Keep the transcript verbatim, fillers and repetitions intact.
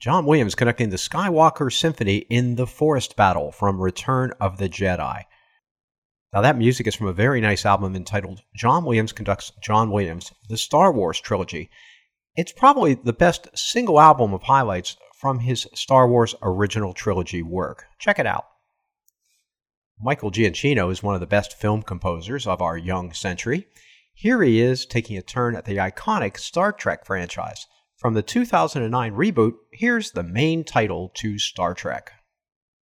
John Williams conducting the Skywalker Symphony in the Forest Battle from Return of the Jedi. Now that music is from a very nice album entitled John Williams Conducts John Williams, the Star Wars Trilogy. It's probably the best single album of highlights from his Star Wars original trilogy work. Check it out. Michael Giacchino is one of the best film composers of our young century. Here he is taking a turn at the iconic Star Trek franchise. From the two thousand nine reboot, here's the main title to Star Trek.